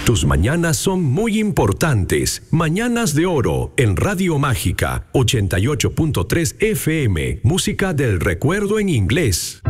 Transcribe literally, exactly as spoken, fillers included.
Tus mañanas son muy importantes. Mañanas de Oro en Radio Mágica ochenta y ocho punto tres F M. Música del recuerdo en inglés.